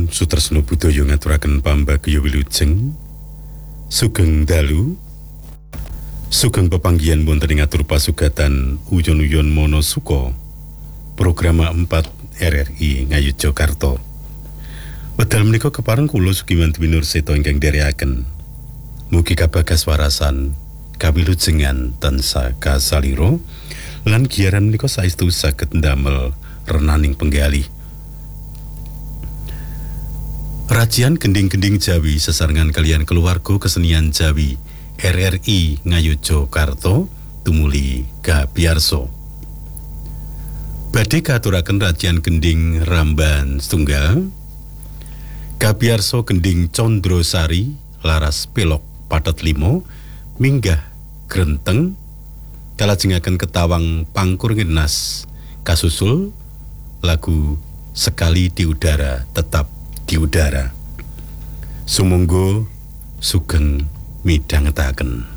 Om Sutresno Budaya ngaturaken pambagya wilujeng sugeng dalu sugeng pepanggihan wonten ing atur pasugatan uyon-uyon Monosuka program 4 RRI Ngayogyakarta. Wedal menika kepareng kula Sugiman Dwi Nurseta ingkang dherekaken. Mugi kabagas warasan kawilujengan tansah kasalira lan giyaran menika saestu saged ndamel renaning penggalih. Rajian gending-gending Jawi sesarengan kalian keluarga kesenian Jawi RRI Ngayogyakarta tumuli kapiyarsa. Badhe katuraken rajian gending Ramban setunggal kapiyarsa gending Condrosari laras pelok patet 5 minggah grenteng kalajengaken ketawang pangkur ngenas kasusul lagu Sekali di Udara Tetap di Udara. Sumangga sugeng midhangetaken.